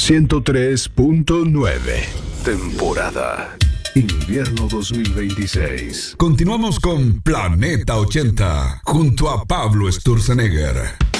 103.9. Temporada Invierno 2026. Continuamos con Planeta 80 junto a Pablo Sturzenegger.